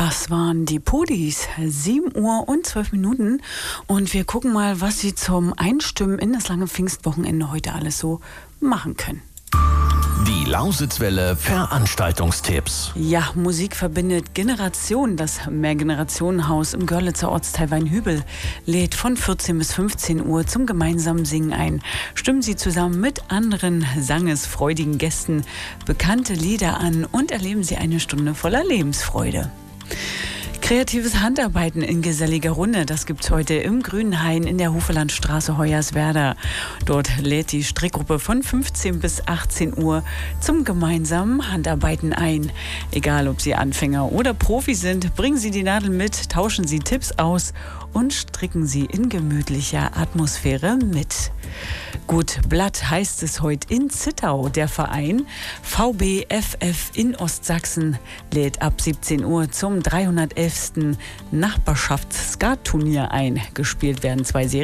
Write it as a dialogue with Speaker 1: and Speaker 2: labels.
Speaker 1: Das waren die Podis, 7 Uhr und 12 Minuten. Und wir gucken mal, was sie zum Einstimmen in das lange Pfingstwochenende heute alles so machen können.
Speaker 2: Die Lausitzwelle Veranstaltungstipps.
Speaker 1: Ja, Musik verbindet Generationen. Das Mehrgenerationenhaus im Görlitzer Ortsteil Weinhübel lädt von 14 bis 15 Uhr zum gemeinsamen Singen ein. Stimmen Sie zusammen mit anderen sangesfreudigen Gästen bekannte Lieder an und erleben Sie eine Stunde voller Lebensfreude. Kreatives Handarbeiten in geselliger Runde, das gibt's heute im Grünen Hain in der Hufelandstraße Hoyerswerda. Dort lädt die Strickgruppe von 15 bis 18 Uhr zum gemeinsamen Handarbeiten ein. Egal, ob Sie Anfänger oder Profi sind, bringen Sie die Nadel mit, tauschen Sie Tipps aus und stricken Sie in gemütlicher Atmosphäre mit. Gut Blatt heißt es heute in Zittau. Der Verein VBFF in Ostsachsen lädt ab 17 Uhr zum 311. Nachbarschafts-Skat-Turnier ein. Gespielt werden 2 Serien.